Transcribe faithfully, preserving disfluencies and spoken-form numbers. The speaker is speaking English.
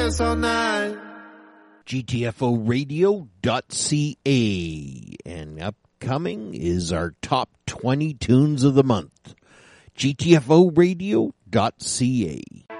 all night. G T F O radio dot C A, and upcoming is our top twenty tunes of the month. G T F O radio dot C A.